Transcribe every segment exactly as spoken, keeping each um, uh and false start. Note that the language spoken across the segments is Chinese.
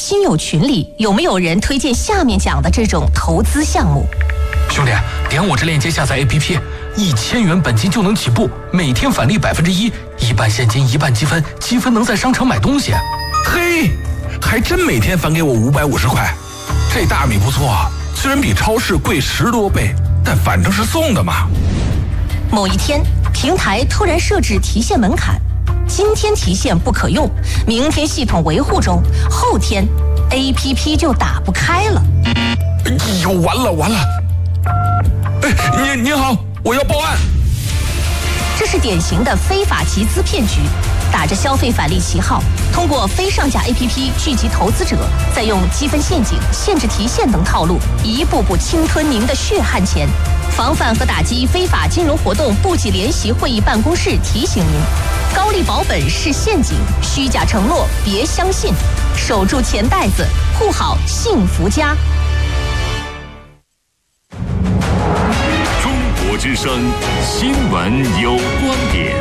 亲友群里有没有人推荐下面讲的这种投资项目？ 兄弟，点我这链接下载 A P P， 一千元本金就能起步，每天返利百分之一，一半现金一半积分，积分能在商场买东西。 嘿，还真每天返给我五百五十块，这大米不错啊，虽然比超市贵十多倍，但反正是送的嘛。 某一天，平台突然设置提现门槛，今天提现不可用，明天系统维护中，后天 A P P 就打不开了。 哎呦，完了完了！哎，您您好，我要报案。 这是典型的非法集资骗局，打着消费返利旗号，通过非上架 A P P 聚集投资者，再用积分陷阱、限制提现等套路，一步步侵吞您的血汗钱。防范和打击非法金融活动部级联席会议办公室提醒您：高利保本是陷阱，虚假承诺别相信，守住钱袋子，护好幸福家。 中国之声新闻有观点。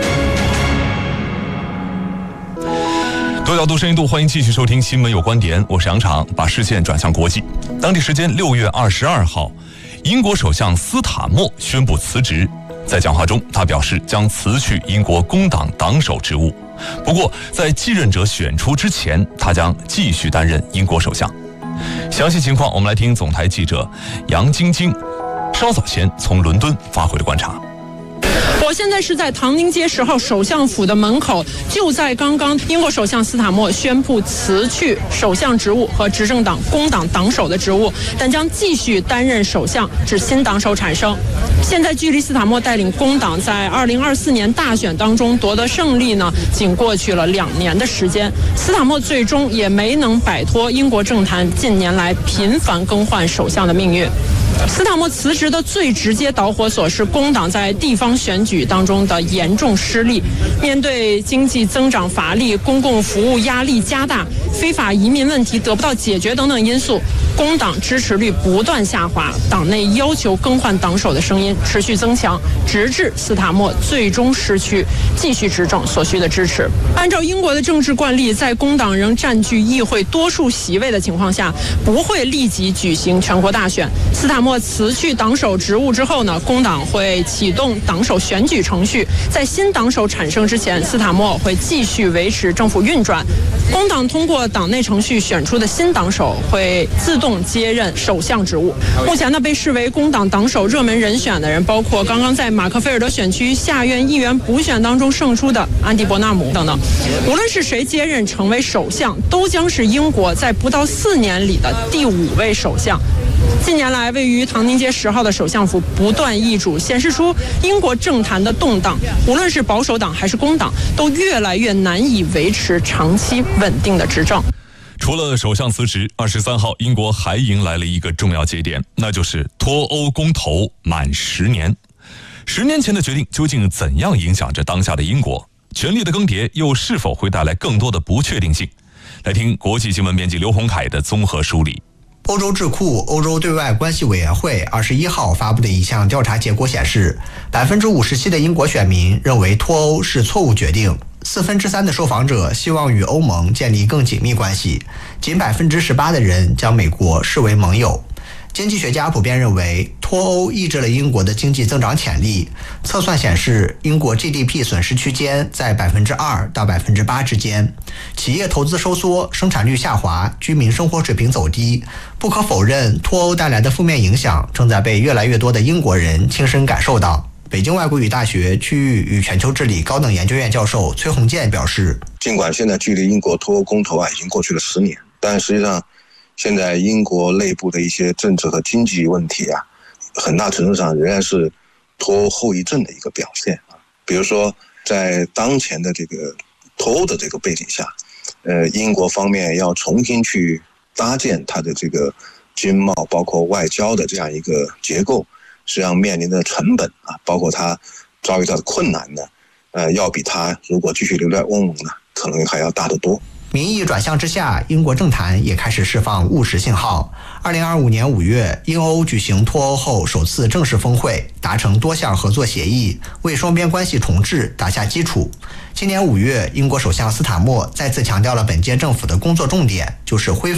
多角度、深度，欢迎继续收听《新闻有观点》，我是杨常，把视线转向国际。当地时间六月二十二号，英国首相斯塔默宣布辞职。在讲话中，他表示将辞去英国工党党首职务。不过，在继任者选出之前，他将继续担任英国首相。详细情况，我们来听总台记者杨晶晶稍早前从伦敦发回的观察。 我现在是在唐宁街十号首相府的门口，就在刚刚，英国首相斯塔默宣布辞去首相职务和执政党工党党首的职务，但将继续担任首相，至新党首产生。现在距离斯塔默带领工党在二零二四年大选当中夺得胜利呢，仅过去了两年的时间。斯塔默最终也没能摆脱英国政坛近年来频繁更换首相的命运。斯塔默辞职的最直接导火索是工党在地方选举当中的严重失利。面对经济增长乏力、公共服务压力加大、非法移民问题得不到解决等等因素，工党支持率不断下滑，党内要求更换党首的声音持续增强，直至斯塔默最终失去继续执政所需的支持。按照英国的政治惯例，在工党仍占据议会多数席位的情况下，不会立即举行全国大选。斯塔默辞去党首职务之后呢，工党会启动党首选举程序，在新党首产生之前，斯塔默会继续维持政府运转。工党通过党内程序选出的新党首会自动接任首相职务。目前呢，被视为工党党首热门人选的人包括刚刚在马克菲尔德选区下院议员补选当中胜出的安迪·伯纳姆等等。无论是谁接任成为首相，都将是英国在不到四年里的第五位首相。近年来，位于唐宁街十号的首相府不断易主，显示出英国政坛的动荡，无论是保守党还是工党，都越来越难以维持长期稳定的执政。 除了首相辞职，二十三号英国还迎来了一个重要节点，那就是脱欧公投满十年。十年前的决定究竟怎样影响着当下的英国？权力的更迭又是否会带来更多的不确定性？来听国际新闻编辑刘洪凯的综合梳理。 欧洲智库欧洲对外关系委员会二十一号发布的一项调查结果显示，百分之五十七的英国选民认为脱欧是错误决定，四分之三的受访者希望与欧盟建立更紧密关系，仅百分之十八的人将美国视为盟友。经济学家普遍认为，脱欧抑制了英国的经济增长潜力。测算显示，英国 G D P 损失区间在百分之二到百分之八之间，企业投资收缩，生产率下滑，居民生活水平走低。不可否认，脱欧带来的负面影响正在被越来越多的英国人亲身感受到。北京外国语大学区域与全球治理高等研究院教授崔洪建表示， 尽管现在距离英国脱欧公投啊已经过去了十年，但实际上现在英国内部的一些政治和经济问题啊，很大程度上仍然是脱欧后遗症的一个表现啊。比如说，在当前的这个脱欧的这个背景下，呃，英国方面要重新去搭建它的这个经贸包括外交的这样一个结构，实际上面临的成本啊，包括它遭遇到的困难呢，呃，要比它如果继续留在欧盟呢，可能还要大得多。 民意转向之下，英国政坛也开始释放务实信号。二零二五年五月，英欧举行脱欧后首次正式峰会，达成多项合作协议，为双边关系重置打下基础。今年五月，英国首相斯塔默再次强调了本届政府的工作重点，就是恢复